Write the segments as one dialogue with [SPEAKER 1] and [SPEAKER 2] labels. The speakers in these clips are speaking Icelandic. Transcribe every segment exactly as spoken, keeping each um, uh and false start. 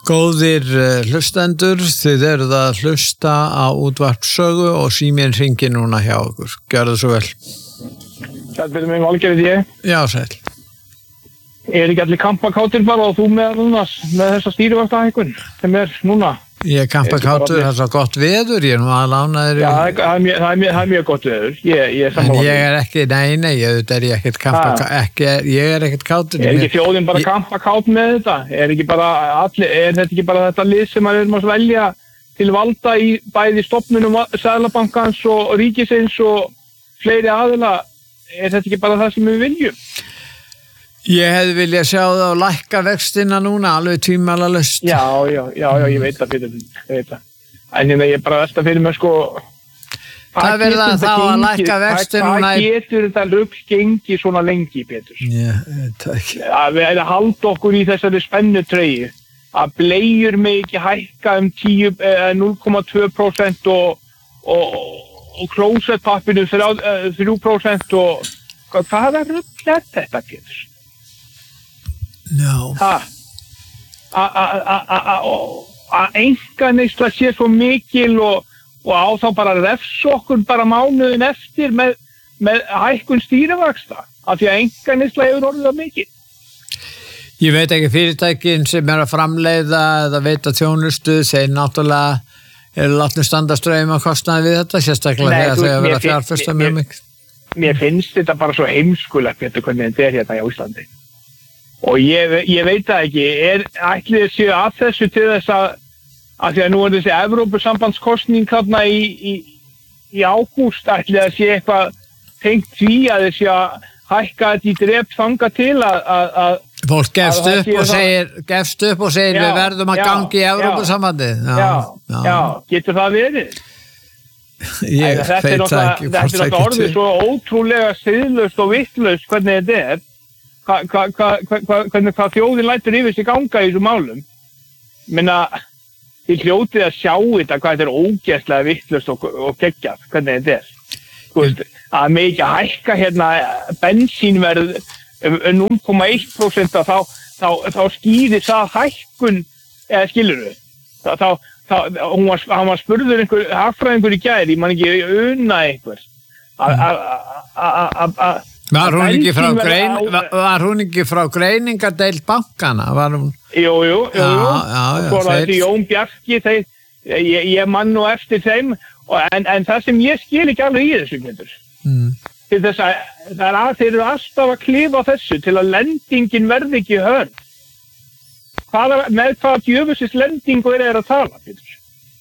[SPEAKER 1] Góðir hlustendur, þið eruð að hlusta á útvarp Sögu og síminn hringir núna hjá okkur. Gjörðu svo vel.
[SPEAKER 2] Sæll Pétur minn, Valgerður ég.
[SPEAKER 1] Já, sæll.
[SPEAKER 2] Er ekki allir kampakátir bara og þú með, núna, með þessa stýrivaxtahækkun sem er núna?
[SPEAKER 1] Ég er kampakátur, það er svo gott veður, ég er nú að lána þér.
[SPEAKER 2] Já, það er, mjög, það, er mjög, það er mjög gott veður. Ég, ég er
[SPEAKER 1] en ég er ekki, nei, nei, ég er ekkert kampakátur, ekki, ég er ekkert kátur.
[SPEAKER 2] Er ekki þjóðin bara ég... kampakát með þetta? Er ekki bara allir, er þetta ekki bara þetta lið sem maður er að velja til valda í bæði stofnunum Seðlabankans og ríkisins og fleiri aðila? Er þetta ekki bara það sem við viljum?
[SPEAKER 1] Ég hefði viljað sjá það og lækka vextina núna, alveg tvímælalaust.
[SPEAKER 2] Já, já, já, já, ég veit það fyrir, ég veit það. En ég er bara velta fyrir mig, sko...
[SPEAKER 1] Það verður það þá að lækka vextina núna...
[SPEAKER 2] Hvað getur þetta rugl gengi svona lengi, Pétur?
[SPEAKER 1] Já, þetta ekki.
[SPEAKER 2] Að við erum að halda okkur í þessari spennutreyju. Að bleiur mig ekki hækka um núll komma tvö prósent og, og, og klósettpappinu þrjú prósent og... Hvaða rugl er þetta, Pétur?
[SPEAKER 1] No.
[SPEAKER 2] Að einkaneysla sé svo mikil og, og á þá bara refs okkur bara mánuðin eftir með, með hækkun stýrivaxta af því að einkaneysla hefur orðið það mikil.
[SPEAKER 1] Ég veit ekki fyrirtækin sem er að framleiða eða veita þjónustu, þeir náttúrulega eru látnir standa straum að kostnaði við þetta, sérstaklega þegar þau að vera fjárfesta mjög mikil.
[SPEAKER 2] Mér finnst þetta bara svo heimskulegt hvernig þetta er hérna í Íslandi. Og ég, ég veit það ekki, er ætlið séu að þessu til þess að, að því að nú er þessi Evrópusambandskosning þarna í, í, í ágúst, ætlið að sé eitthvað tengt því að þessi að hækka þetta í drep þanga til að... að, að
[SPEAKER 1] Fólk gefst upp og segir, gefst upp og segir já, við verðum að já, gangi í Evrópusambandið.
[SPEAKER 2] Já, já, já, já, getur það verið?
[SPEAKER 1] Ég
[SPEAKER 2] Æ,
[SPEAKER 1] veit það ekki.
[SPEAKER 2] Þetta er náttúrulega orðið svo ótrúlega siðlaust og vitlaust hvernig þetta er. Hva, hva, hva, hva, hvernig hvað þjóðin lætur yfir sig ganga í þessum málum. Minna, þið hljótið að sjá þetta hvað þetta er ógeðslega vitlaust og, og geggjað, hvernig þetta er. Þú veist, að með ekki að hækka hérna bensínverð núll komma eitt prósent þá, þá, þá skýrir það hækkun, eða skilur við. Þá, þá, þá, hún var, hann var spurður einhver hagfræðingur í gær, ég man ekki unna einhver. Að
[SPEAKER 1] Var hún ekki frá, grein, var, var hún ekki frá greiningadeild bankana? Var hún...
[SPEAKER 2] Jú, jú, jú.
[SPEAKER 1] Já, já, já.
[SPEAKER 2] Og þessi Jón Bjarki, þeir, ég, ég man nú eftir þeim, og, en, en það sem ég skil ekki alveg í þessu, Pétur.
[SPEAKER 1] Mm.
[SPEAKER 2] Til þess að, það er að þeir eru alltaf að klifa þessu til að lendingin verði ekki hörð. Hvaða, með hvaða djöfusins lendingu er þeir að tala, Pétur?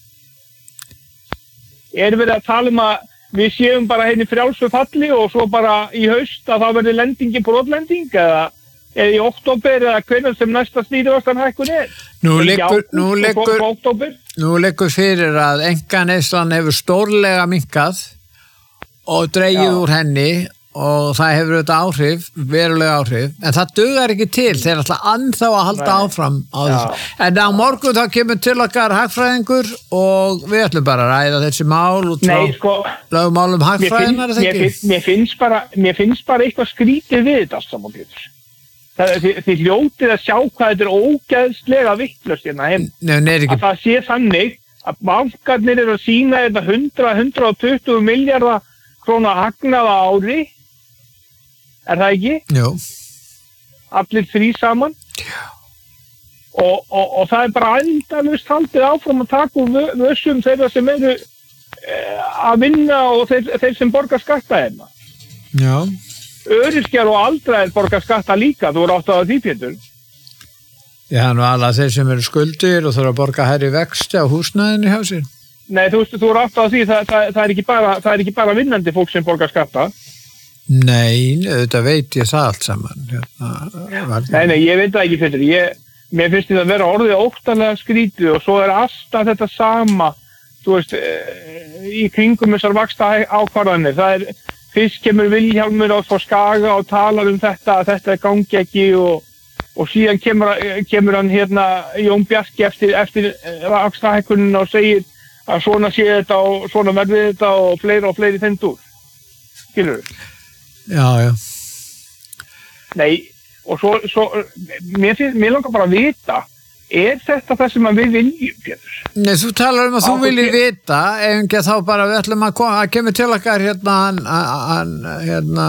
[SPEAKER 2] Er verið að tala um að við séum bara henni frjálsu falli og svo bara í haust að það verði lendingi brotlending eða, eða í október eða hvenær sem næsta stýrivaxtahækkun er.
[SPEAKER 1] Nú liggur, nú liggur, nú liggur fyrir að einkaneyslan hefur stórlega minnkað og dregið úr henni og það hefur auðvitað áhrif, verulega áhrif, en það dugar ekki til, þeir ætla ennþá að halda Nei. áfram á þessu. En á morgun þá kemur til okkar hagfræðingur og við ætlum bara að ræða þessi mál og
[SPEAKER 2] Nei, sko,
[SPEAKER 1] lögmálum hagfræðinar,
[SPEAKER 2] mér, mér, mér finnst bara, mér finnst bara eitthvað skrítið við þetta saman, Pétur. Þið, þið hljótið að sjá hvað þetta er ógeðslega vitlaust hérna heim.
[SPEAKER 1] Nei, nei, ekki...
[SPEAKER 2] Að það sé þannig að bankarnir eru að sína þetta hundrað, hundrað og tuttugu milljarða króna hagnaða ári. Er það ekki?
[SPEAKER 1] Jú.
[SPEAKER 2] Allir þrír saman.
[SPEAKER 1] Já.
[SPEAKER 2] Og, og, og það er bara endalaust haldið áfram að taka úr vössum þeirra sem eru eh, að vinna og þeir, þeir sem borgar skatta hérna.
[SPEAKER 1] Já.
[SPEAKER 2] Öryrkjar og aldraðir borgar skatta líka, þú eru átt á því, Pétur.
[SPEAKER 1] Já, nú alla þeir sem eru skuldir og þurfa að borga hærri vexti á húsnæðinu hjá sér.
[SPEAKER 2] Nei, þú veist, þú eru átt á því, það, það, það, er ekki bara, það er ekki bara vinnandi fólk sem borgar skatta.
[SPEAKER 1] Nei, þetta veit ég það allt saman. Hérna,
[SPEAKER 2] nei, nei, ég veit það ekki, Pétur. Ég, mér finnst þetta að vera orðið óttalega skrítið og svo er alltaf þetta sama, þú veist, í kringum þessar vaxta ákvarðanir. Það er, fyrst kemur Vilhjálmur á Skaga og talar um þetta, að þetta gangi ekki og, og síðan kemur, kemur hann hérna Jón Bjarki eftir, eftir vaxtahækkunina og segir að svona sé þetta og svona verði þetta og fleiri og fleiri þendur. Skilur þú?
[SPEAKER 1] Já, já.
[SPEAKER 2] Nei, og svo, svo mér, finnst, mér langar bara að vita er þetta það sem við viljum, Pétur?
[SPEAKER 1] Nei, þú talar um að þú viljið vita, ef ekki þá bara við ætlum að koma, að kemur til okkar hérna, hann, hérna,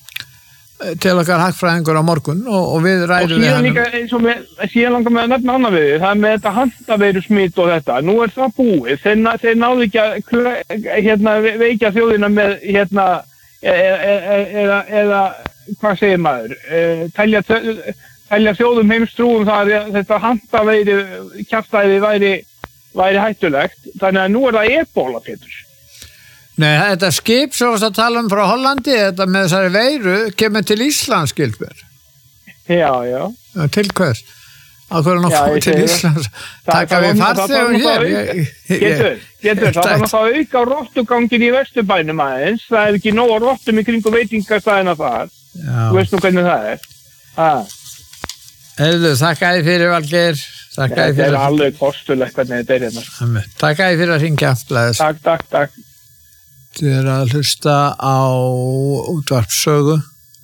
[SPEAKER 1] til okkar hagfræðingur á morgun og, og við ræðum við hann.
[SPEAKER 2] Og síðan líka, eins og með, síðan langar með að nefna annað við, það er með þetta handaveiru smitt og þetta, nú er það búið, þeir, þeir náðu ekki að hérna, veikja þjóðina með, hérna, eða, eða, eða hvað segir maður, telja telja þjóðum heimstrúum það að þetta handaveiri kjaftæði væri, væri hættulegt, þannig að nú er það ebola, Pétur.
[SPEAKER 1] Nei, þetta skip svo að tala um frá Hollandi, þetta með þessari veiru kemur til Íslands, Gilbjörn.
[SPEAKER 2] Já, já.
[SPEAKER 1] Til hvers? Að hverju hann fór til Íslands? Taka við farþegum hér?
[SPEAKER 2] Getur, getur, það er náttúrulega að auka rottugangin í Vesturbænum aðeins, það er ekki nóg rottum í kringum veitingastæðina þar. Þú veist nú hvernig það er. Ah.
[SPEAKER 1] Heyrðu, þakka þér fyrir, Valgeir.
[SPEAKER 2] Þetta er alveg kostulegt hvernig þetta er hérna.
[SPEAKER 1] Þakka þér fyrir að hringja.
[SPEAKER 2] Takk, takk, takk.
[SPEAKER 1] Þið er að hlusta á útvarpssögu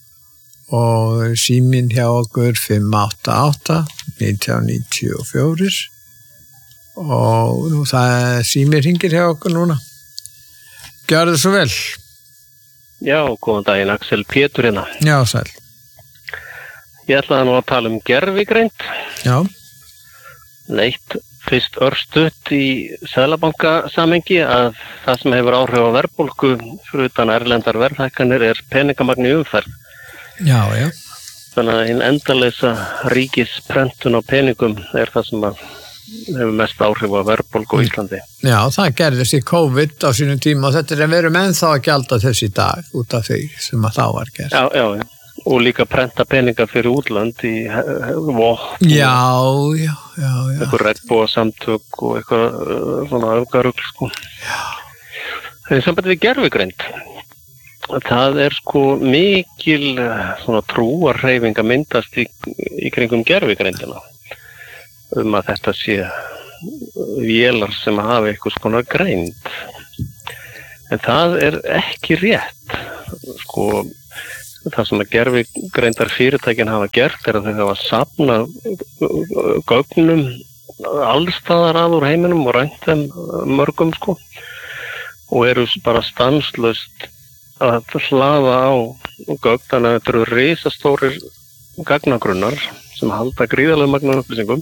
[SPEAKER 1] og síminn hjá okkur fimm átta átta nítján níutíu og fjögur og nú það er síminn hringir hjá okkur núna. Gjörðu svo vel.
[SPEAKER 3] Já, góðan daginn, Axel Pétur hérna.
[SPEAKER 1] Já, sæl.
[SPEAKER 3] Ég ætlaði nú að tala um gervigreind.
[SPEAKER 1] Já.
[SPEAKER 3] Neitt fyrst örstutt í seðlabankasamhengi að það sem hefur áhrif á verðbólgu fyrir utan erlendar verðhækkanir er peningamagn í umferð.
[SPEAKER 1] Já, já.
[SPEAKER 3] Þannig að hinn endaleysa ríkisprentun á peningum er það sem að hefur mest áhrif á verðbólgu á Íslandi.
[SPEAKER 1] Já, það gerðist í COVID á sínum tíma og þetta er að verum ennþá að gjalda þessi dag út af því sem að þá var gert.
[SPEAKER 3] Já, já, já. Og líka prenta peninga fyrir útland í vopn.
[SPEAKER 1] Já, já, já, já.
[SPEAKER 3] Eitthvað regnbogasamtök og eitthvað svona öfgarugl, sko.
[SPEAKER 1] Já.
[SPEAKER 3] Það er samband við gervigreind. Það er sko mikil svona trúarhreyfing að myndast í, í kringum gervigreindina. Um að þetta sé vélar sem hafa eitthvað svona greind. En það er ekki rétt, sko. Það sem að gervigreindar fyrirtækin hafa gert er að þau hafa safnað gögnum allstaðar að úr heiminum og rænt þeim mörgum sko og eru bara stanslaust að hlaða á gögn, þannig að þetta eru risastórir gagnagrunnar sem halda gríðarlega magna upplýsingum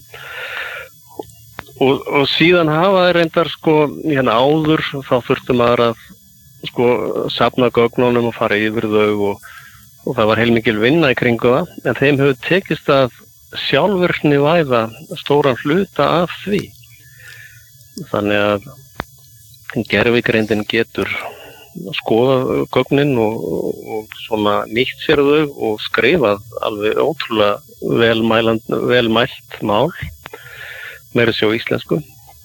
[SPEAKER 3] og, og síðan hafa þeir reyndar sko hérna áður þá þurftu maður að sko safna gögnunum og fara yfir þau og og það var heilmikil vinna í kringu það, en þeim hefur tekist að sjálfvirkni væða stóran hluta af því. Þannig að gervigreindin getur skoðað gögnin og, og svona nýtt sér þau og skrifað alveg ótrúlega velmæland, velmælt mál, meira sér á íslensku.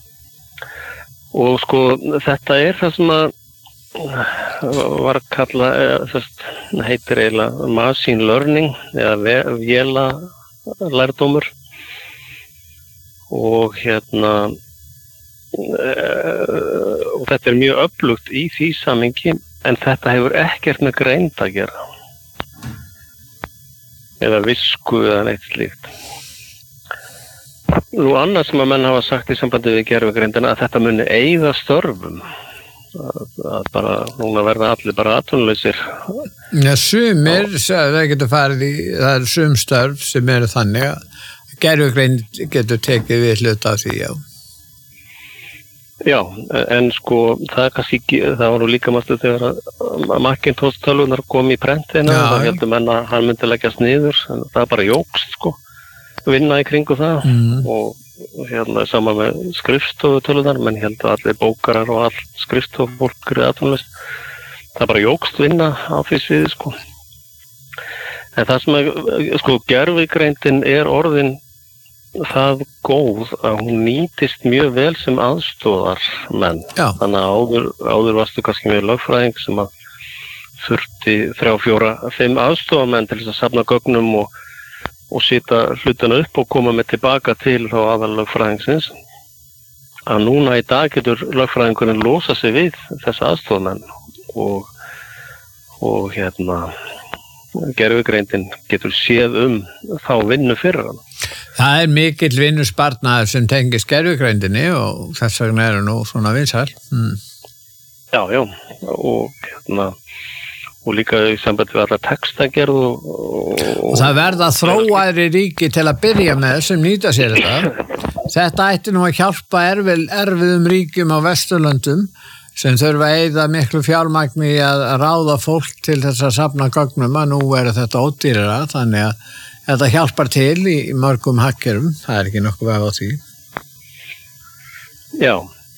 [SPEAKER 3] Og sko þetta er það sem að var að kalla, þess, heitir eiginlega machine learning eða véla lærdómur og hérna og þetta er mjög öflugt í því samhengi en þetta hefur ekkert með greind að gera eða visku eða neitt slíkt. Nú annað sem að menn hafa sagt í sambandi við gervigreindina að þetta muni eyða störfum. Að, að bara núna verða allir bara atvinnulausir.
[SPEAKER 1] Já, sumir, það getur farið í, það er sumstörf sem eru þannig að gervigreind getur tekið við hluta af því, já.
[SPEAKER 3] Já, en sko það er kannski ekki, það var nú líka mástu þegar að Macintosh tölvunar kom í prentina og það heldur menn að hann myndi leggjast niður, en það er bara jókst sko, vinna í kringu það mm. og hérna saman með skrifstofutölunar, menn held að allir bókarar og all skrifstofufólk er atvinnulaust. Það bara jókst vinna á því sviði sko. En það sem er, sko, gervigreindin er orðin það góð að hún nýtist mjög vel sem aðstoðarmenn.
[SPEAKER 1] Já.
[SPEAKER 3] Þannig að áður, áður varstu kannski með lögfræðing sem að þurfti þrjá, fjóra, fimm aðstoðarmenn til þess að safna gögnum og og sita hlutana upp og koma með tilbaka til þá aðallögfræðingsins að núna í dag getur lögfræðingurinn losa sig við þessa aðstofamenn og, og hérna gervigreindin getur séð um þá vinnu fyrir hann.
[SPEAKER 1] Það er mikill vinnusparnaður sem tengist gervigreindinni og þess vegna eru nú svona vinsæl. Mm.
[SPEAKER 3] Já, já, og hérna, og líka í sambandi við alla textagerð og, og,
[SPEAKER 1] og það verða þróaðri ríki til að byrja með sem nýta sér þetta. Þetta ætti nú að hjálpa erfið, erfiðum ríkjum á Vesturlöndum sem þurfa að eyða miklu fjármagni að ráða fólk til þess að safna gögnum að nú er þetta ódýrara, þannig að þetta hjálpar til í mörgum hackerum, það er ekki nokkuð vef á því.
[SPEAKER 3] Já,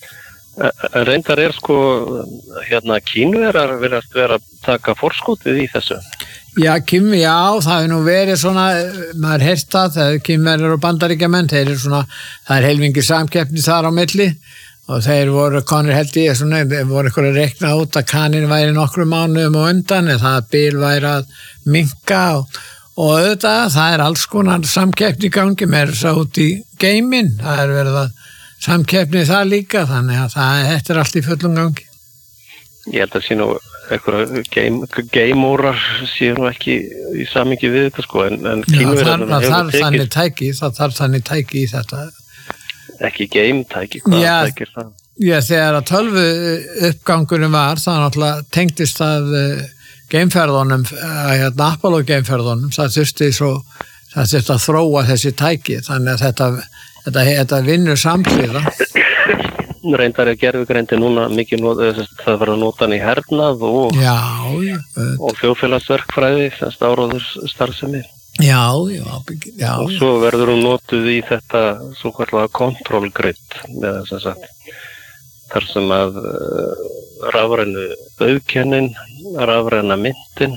[SPEAKER 3] reyndar er sko, hérna Kínverjar virðast vera að taka forskotið í þessu.
[SPEAKER 1] Já, Kim, já, það er nú verið svona, maður heyrt það, það er Kínverjar og Bandaríkjamenn, þeir eru svona, það er heilmikil samkeppni þar á milli, og þeir voru konur held í svona, þeir voru ykkur að rekna út að kanin væri nokkru mánuðum og undan en það bil væri að minnka og, og auðvitað, það er alls konar samkeppni í gangi með þess að út í geiminn, það er verið að samkeppni það líka, þannig að það þetta er allt í fullum gangi.
[SPEAKER 3] Ég held að sé nú einhverja game, game-órar séu nú ekki í samingi við þetta sko en, en Kínverjarnir
[SPEAKER 1] það þarf þannig tæki, það þarf þannig tæki í þetta.
[SPEAKER 3] Ekki game-tæki, hvað
[SPEAKER 1] já,
[SPEAKER 3] tækir það?
[SPEAKER 1] Já, þegar að tölvu uppgangurinn var, það náttúrulega tengdist að uh, geimferðunum, uh, hérna Apollo-geimferðunum, það þurfti svo, það þurfti að þróa þessi tæki, þannig að þetta, þetta, þetta vinnur samhliða.
[SPEAKER 3] Reyndar er gervigreindi núna mikið, það var að nota hann í hernað og,
[SPEAKER 1] já, já,
[SPEAKER 3] og þjóðfélagsverkfræði, þess áróður starfsemi.
[SPEAKER 1] Já, já, já.
[SPEAKER 3] Og svo verður hún notuð í þetta svo kallega control grid með þess að sagt, þar sem að uh, rafrænu auðkennin, rafræna myndin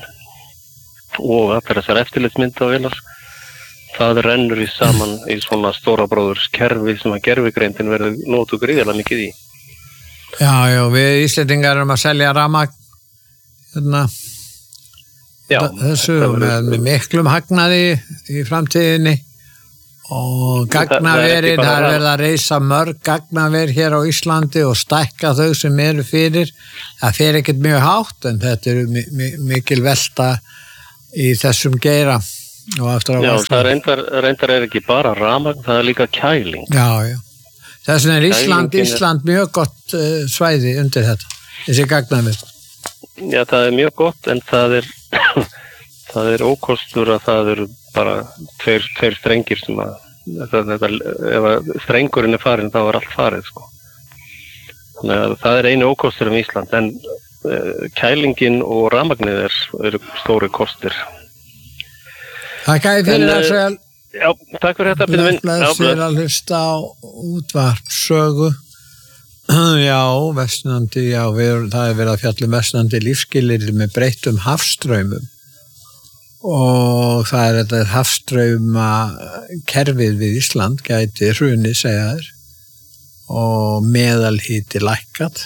[SPEAKER 3] og allir þessar eftirlitsmyndavélar, það rennur í saman í svona stóra bróðurskerfi sem að gervigreindin verður notuð gríðarlega mikið í.
[SPEAKER 1] Já, já, við Íslendingar erum að selja rafmagn hérna
[SPEAKER 3] Já,
[SPEAKER 1] þessu með, með miklum hagnaði í framtíðinni og gagnaverin, það er verið að reisa mörg gagnaver hér á Íslandi og stækka þau sem eru fyrir, það fer ekkert mjög hátt en þetta eru mi mi mikil velta í þessum geira og aftur á
[SPEAKER 3] Já, það reyndar, reyndar er ekki bara rafmagn, það er líka kæling.
[SPEAKER 1] Já, já, þess vegna er Ísland,
[SPEAKER 3] Kælingin
[SPEAKER 1] Ísland mjög gott uh, svæði undir þetta, þessi gagnaver.
[SPEAKER 3] Já, það er mjög gott en það er það er ókostur að það eru bara tveir, tveir strengir sem að það, þetta, ef að strengurinn er farin þá er allt farið sko. Þannig að það er einu ókostur um Ísland en uh, kælingin og rafmagnið er, eru stóri kostir.
[SPEAKER 1] Takk að þið fyrir það Sveil.
[SPEAKER 3] Já, takk fyrir þetta Pítur minn.
[SPEAKER 1] Bless fyrir að hlusta á útvarpssögu. Já, versnandi, já, við, það er verið að fjalla um versnandi lífsskilyrði með breyttum hafstraumum og það er þetta hafstrauma kerfið við Ísland gæti hruni segja þér og meðalhiti lækkað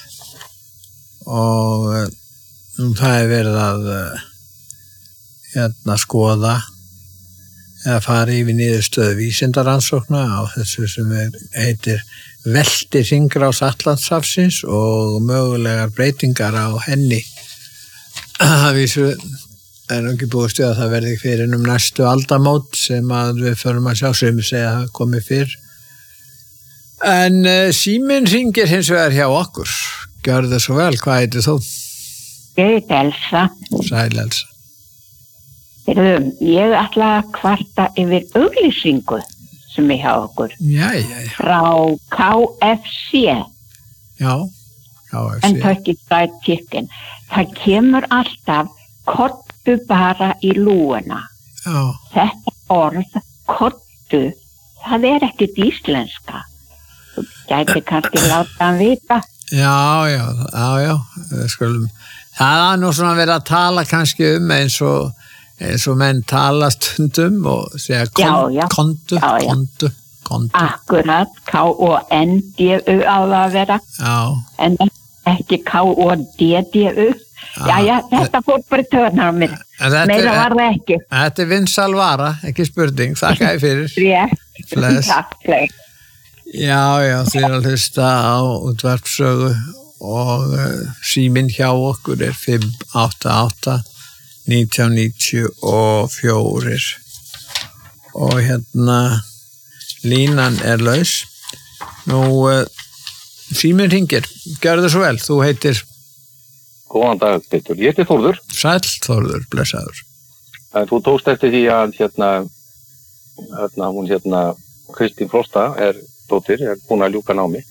[SPEAKER 1] og um, það er verið að hérna skoða eða fara yfir niðurstöðu vísindaransókna á þessu sem er, heitir velti hringrás Atlantshafsins og mögulegar breytingar á henni. Það vísu er nú ekki búist við að það verði fyrir um næstu aldamót sem að við förum að sjá sem við segja að það komi fyrr. En uh, síminn hringir hins vegar hjá okkur. Gjörðu svo vel, hvað heitir þú?
[SPEAKER 4] Ég heit Elsa.
[SPEAKER 1] Sæl Elsa.
[SPEAKER 4] Heyrðu, ég ætla að kvarta yfir auglýsingu sem er hjá okkur.
[SPEAKER 1] Já, já, já.
[SPEAKER 4] Frá K F C.
[SPEAKER 1] Já, K F C.
[SPEAKER 4] Kentucky Fried Chicken. Það kemur alltaf kottu bara í lúuna.
[SPEAKER 1] Já.
[SPEAKER 4] Þetta orð, kottu, það er ekkert íslenska. Þú gæti kannski láta hann vita.
[SPEAKER 1] Já, já, já, já. Við skulum. Það er nú svona verið að tala kannski um eins og eins og menn tala stundum og segja kon,
[SPEAKER 4] já, já.
[SPEAKER 1] kontu,
[SPEAKER 4] já, já.
[SPEAKER 1] kontu, kontu.
[SPEAKER 4] Akkurat, K O N D U á það að vera.
[SPEAKER 1] Já.
[SPEAKER 4] En ekki K O D D U. Já, já, þetta fór bara törnar á mér. Meira var það ekki.
[SPEAKER 1] Þetta er vinsæl vara, ekki spurning. Þakka þér fyrir.
[SPEAKER 4] Rétt. Takk, fleik.
[SPEAKER 1] Já, já, þið er að hlusta á útvarpssögu og uh, síminn hjá okkur er fimm átta átta nítján níutíu og fjögur og hérna línan er laus. Nú, uh, síminn hringir. Gjörðu svo vel, þú heitir...
[SPEAKER 5] Góðan dag, Pétur. Ég heiti Þórður.
[SPEAKER 1] Sæll Þórður, blessaður.
[SPEAKER 5] En þú tókst eftir því að hérna, hérna hún hérna, Kristín Frosta er dóttir, er búin að ljúka námi.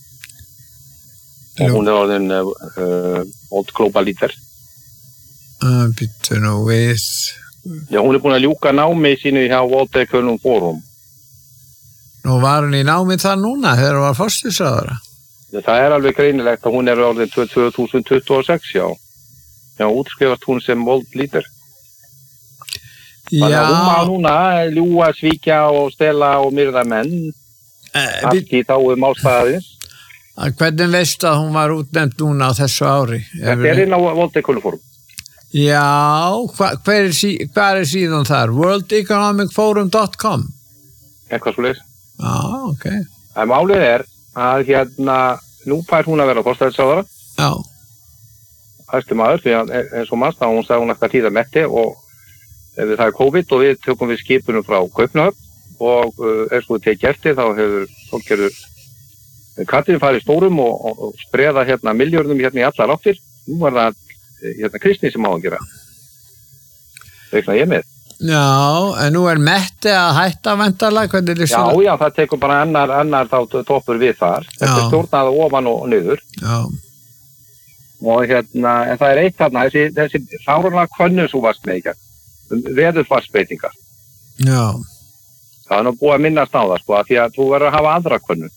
[SPEAKER 5] Og hún er orðin uh, Old Global Leader.
[SPEAKER 1] Uh, Býttu nú við...
[SPEAKER 5] Já, hún er búin að ljúka námi sínu hjá World Economic Forum.
[SPEAKER 1] Nú var hún í námi það núna þegar hún var forsætisráðherra.
[SPEAKER 5] Það er alveg greinilegt að hún er orðin tvö þúsund tuttugu og sex, já. Já, útskrifast hún sem World Leader.
[SPEAKER 1] Já.
[SPEAKER 5] Þannig að hún má núna ljúga, svíkja og stela og myrða menn.
[SPEAKER 1] Eh,
[SPEAKER 5] Allt í þá um ástæðis.
[SPEAKER 1] Hvernig veistu að hún var útnefnd núna á þessu ári?
[SPEAKER 5] Þetta er inn á World Economic Forum.
[SPEAKER 1] Já, hva, hver er, sí, hvað er síðan þar? world economic forum dot com?
[SPEAKER 5] Eitthvað svo leys.
[SPEAKER 1] Já, ok.
[SPEAKER 5] En málið er að hérna, nú fær hún að vera forsætisráðherra.
[SPEAKER 1] Já.
[SPEAKER 5] Hæstu maður, því að eins og mannst, þá hún sagði hún eitthvað tíða metti og ef það er COVID og við tökum við skipunum frá Kaupmannahöfn og uh, er svo tekið eftir, þá hefur fólkjörður Katrín farið stórum og, og, og spreða hérna milljörðum hérna í allar áttir. Nú var það hérna Kristín sem á að gera. Veikna ég með.
[SPEAKER 1] Já, en nú er Metti að hætta vendarlega, hvernig er
[SPEAKER 5] það? Já, já, það tekur bara annar, annar þá toppur við þar. Þetta er stjórnað ofan og niður.
[SPEAKER 1] Já.
[SPEAKER 5] Og hérna, en það er eitt þarna, þessi, þessi sárunlega könnur svo varst með ekki, veðurfarsbreytingar.
[SPEAKER 1] Já.
[SPEAKER 5] Það er nú búið að minnast á það, sko, að því að þú verður að hafa aðra könnur.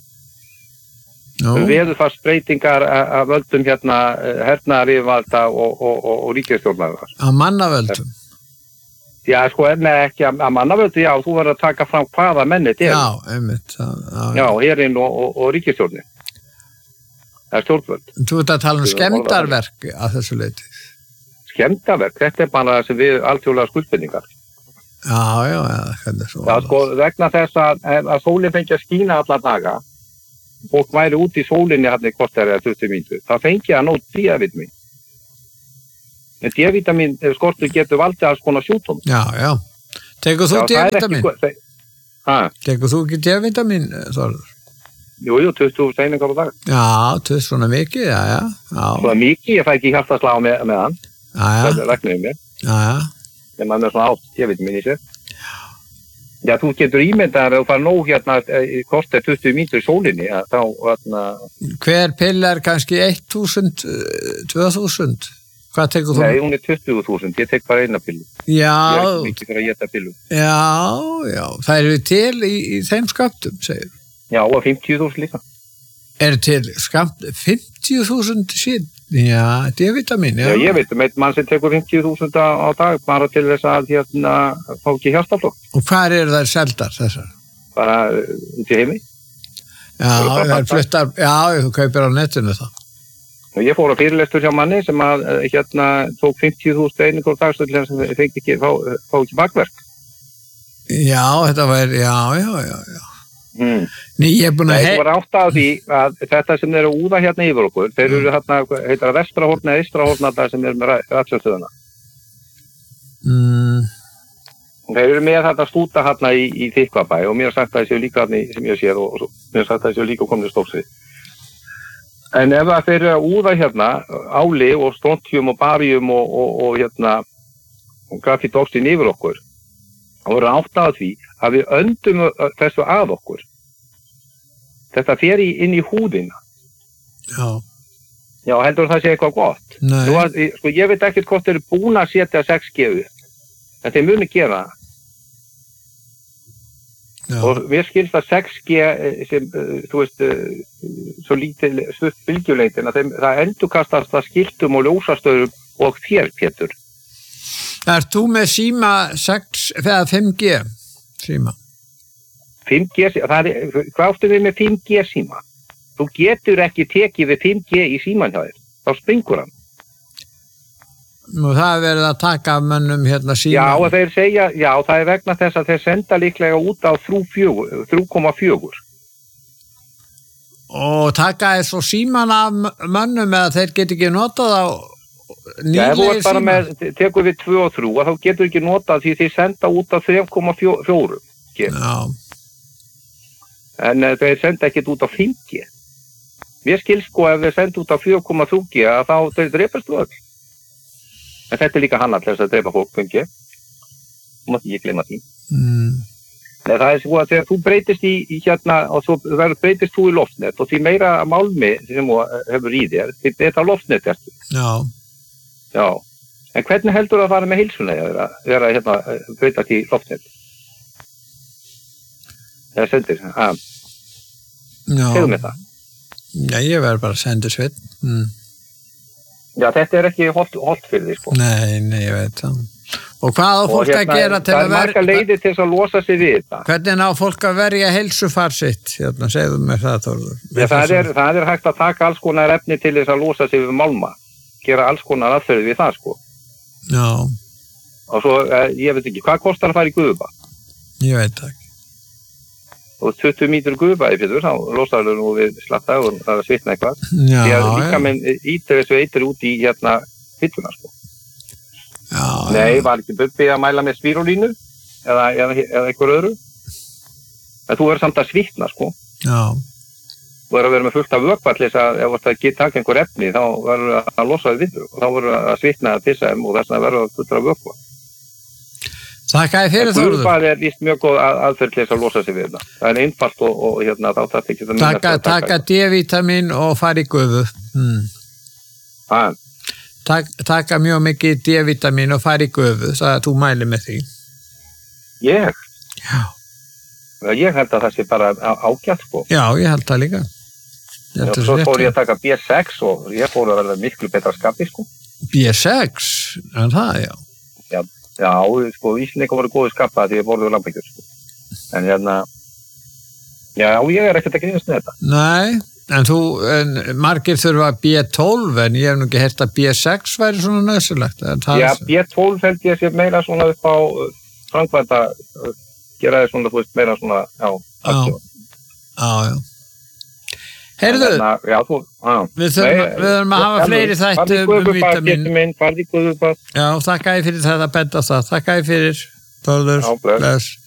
[SPEAKER 1] No.
[SPEAKER 5] Veðurfarsbreytingar að völdum hérna hernaðaryfirvalda og, og, og, og ríkisstjórnar.
[SPEAKER 1] Að mannavöldum?
[SPEAKER 5] Já, sko, en ekki að, að mannavöldu, já, þú verður að taka fram hvaða menni þetta er.
[SPEAKER 1] Já, einmitt. Já,
[SPEAKER 5] já herinn og, og, og ríkisstjórni. Það er stjórnvöld.
[SPEAKER 1] Þú ert að tala um skemmdarverk að þessu leyti.
[SPEAKER 5] Skemmdarverk? Þetta er bara þessi við alþjóðlega skuldbindingar.
[SPEAKER 1] Já, já, já, þetta er svo.
[SPEAKER 5] Já, sko, vegna þess að, að sólinn fengi að skína alla daga, fólk væri út í sólinni hann í korter eða tuttugu mínútur, það fengi að nót D-vitamin. En D-vitamin skortur getur valdið alls konar sjúkdóm.
[SPEAKER 1] Já, já. Tekur þú D-vitamin?
[SPEAKER 5] Hæ?
[SPEAKER 1] Tekur þú ekki D-vitamin, Þórður?
[SPEAKER 5] Jú, jú, tuttugu steiningar á dag.
[SPEAKER 1] Já, tuttugu svona mikið, já, já. já.
[SPEAKER 5] Svona mikið, ég fæ ekki hjartaslá með, með hann.
[SPEAKER 1] Já, já.
[SPEAKER 5] Það er regluðum mér.
[SPEAKER 1] Já, já.
[SPEAKER 5] Þegar maður er svona átt D-vitamin í sér. Já, þú getur ímyndaðar að þú fara nóg hérna í korter tuttugu mínútur í sólinni, ja, þá, hérna...
[SPEAKER 1] Hver pill er kannski þúsund, tvö þúsund? Hvað tekur þú?
[SPEAKER 5] Nei, hún er tuttugu þúsund, ég tek bara eina pillu.
[SPEAKER 1] Já.
[SPEAKER 5] Ég er ekki mikið fyrir að geta pillu.
[SPEAKER 1] Já, já, það eru til í, í þeim skamtum, segir.
[SPEAKER 5] Já, og fimmtíu þúsund líka.
[SPEAKER 1] Er til skamt fimmtíu þúsund sín? Já, D-vitamin, já.
[SPEAKER 5] Já, ég veit um einn mann sem tekur fimmtíu þúsund á, á dag bara til þess að hérna fá ekki hjartaflokk.
[SPEAKER 1] Og hvað eru þær seldar þessar?
[SPEAKER 5] Bara út í heimi.
[SPEAKER 1] Já, það er fluttar, já, þú kaupir á netinu það.
[SPEAKER 5] Og ég fór á fyrirlestur hjá manni sem að hérna tók fimmtíu þúsund einingur dagstöld sem fengi ekki, fá, fá ekki bakverk.
[SPEAKER 1] Já, þetta var, já, já, já, já.
[SPEAKER 5] Mm.
[SPEAKER 1] Ný, ég er búin að...
[SPEAKER 5] Það var átt að því að þetta sem eru úða hérna yfir okkur, þeir eru hérna, heitir að vestrahorna eða ystrahorna það sem eru með ratsjónstöðuna.
[SPEAKER 1] Mm.
[SPEAKER 5] Þeir eru með þetta stúta hérna í, í Þykkvabæ og mér har sagt að þessu líka hérna sem ég séð og, og mér har sagt að þessu líka komin í Stórssvið. En ef það þeir eru að úða hérna áli og strontium og barium og, og, og hérna grafítoxin yfir okkur, þá voru átt að því að við öndum þessu að okkur. Þetta fer í, inn í húðina.
[SPEAKER 1] Já.
[SPEAKER 5] Já, heldur það sé eitthvað gott.
[SPEAKER 1] Nei.
[SPEAKER 5] Nú, að, sko, ég veit ekkert hvort þeir eru búin að setja sex G upp. En þeir muni gera það.
[SPEAKER 1] Já.
[SPEAKER 5] Og við skilst að sex G sem, þú veist, svo lítið stutt bylgjulengdin að þeim, það endurkastast að skiltum og ljósastöðum og þér, Pétur.
[SPEAKER 1] Er þú með síma sex eða fimm G síma?
[SPEAKER 5] fimm G, það er, hvað áttu við með fimm G síma? Þú getur ekki tekið við fimm G í síman hjá þér, þá springur hann.
[SPEAKER 1] Nú það er verið að taka af mönnum hérna síma.
[SPEAKER 5] Já, og þeir segja, já, það er vegna þess að þeir senda líklega út á þrjú komma fjögur.
[SPEAKER 1] Og taka þess og síman af mönnum eða þeir get ekki notað á nýlegir
[SPEAKER 5] síma. Já, bara með, tekur við tvö og þrjú, þá getur ekki notað því þið senda út á þrjú komma fjögur.
[SPEAKER 1] Já.
[SPEAKER 5] En þeir senda ekkert út á fimm G. Mér skil sko ef þeir senda út á fjögur komma þrjú G að þá þeir drepast þú öll. En þetta er líka hann alltaf að drepa fólk fimm G. Þú mátt ekki gleyma því.
[SPEAKER 1] Mm.
[SPEAKER 5] Nei, það er svo að þegar þú breytist í, í hérna og svo breytist þú í loftnet og því meira málmi sem þú hefur í þér, þetta er loftnet eftir.
[SPEAKER 1] Já.
[SPEAKER 5] Já. En hvernig heldur það að fara með heilsulega að vera hérna breytast í loftnet? Það sendir. Ah.
[SPEAKER 1] Já.
[SPEAKER 5] Segðu mér það.
[SPEAKER 1] Já, ég verður bara að senda sveit. Mm.
[SPEAKER 5] Já, þetta er ekki holt, holt fyrir því, sko.
[SPEAKER 1] Nei, nei, ég veit það. Og hvað á fólk
[SPEAKER 5] hérna,
[SPEAKER 1] að gera til að verja...
[SPEAKER 5] Það er marga leiðir til að losa sig við þetta.
[SPEAKER 1] Hvernig á fólk að verja heilsufar sitt? Hérna, segðu mér það, Þórður.
[SPEAKER 5] Já, það er, það er hægt að taka alls konar efni til þess að losa sig við málma. Gera alls konar aðferði við það, sko.
[SPEAKER 1] Já.
[SPEAKER 5] Og svo, ég veit ekki, hvað kostar að fara í Gufuba?
[SPEAKER 1] Ég veit það ekki.
[SPEAKER 5] Og tuttugu mínútur Gufuba í fyrir, þá losaður nú við slatta og það er svitna eitthvað.
[SPEAKER 1] Já,
[SPEAKER 5] já. Líka minn ítir þessu eitir út í hérna fylluna, sko.
[SPEAKER 1] Já,
[SPEAKER 5] Nei, var ekki Bubbi að mæla með spírólínu eða, eða, eða eitthvað öðru. En þú verður samt að svitna, sko.
[SPEAKER 1] Já.
[SPEAKER 5] Þú verður að vera með fullt af vökva til þess að ef þú ert að taka einhver efni, þá verður að losa þið við og þá verður að svitna að pissa þeim og þess að verður að fullra vökva.
[SPEAKER 1] Þakkaði fyrir Þórður.
[SPEAKER 5] Gufubar er víst mjög góð að, aðferð til þess að losa sig við þetta. Það er einfalt og, og hérna þá þarf ekki að minna
[SPEAKER 1] taka,
[SPEAKER 5] að taka.
[SPEAKER 1] Taka D-vitamin og fara í gufu. Hmm.
[SPEAKER 5] Ah.
[SPEAKER 1] Tak, taka mjög mikið D-vitamin og fara í gufu, það að þú mæli með því.
[SPEAKER 5] Ég?
[SPEAKER 1] Já.
[SPEAKER 5] Ég held að það sé bara ágætt, sko.
[SPEAKER 1] Já, ég held það líka.
[SPEAKER 5] Já, svo fór ég að taka B sex og ég fór að verða miklu betra skapi, sko.
[SPEAKER 1] B sex? En það, já.
[SPEAKER 5] Já, já sko, Íslendingar voru góði skapa því ég borðið lambakjöt, sko. En hérna, já, ég er ekkert að grínast með þetta.
[SPEAKER 1] Nei, en þú, en margir þurfa B tólf, en ég hef nú ekki heyrt að B sex væri svona nöðsilegt.
[SPEAKER 5] Já, B tólf held ég sé meira svona upp á framkvæmda, gera þið svona, þú veist, meira svona, já,
[SPEAKER 1] já, já, já. Heyrðu,
[SPEAKER 5] já, þú, já.
[SPEAKER 1] Við þurfum að hafa fleiri þætti um vítamin.
[SPEAKER 5] Farði Gufuba.
[SPEAKER 1] Já, þakka ég fyrir þetta að benda það. Þakka ég fyrir, Þórður.
[SPEAKER 5] Já, bless.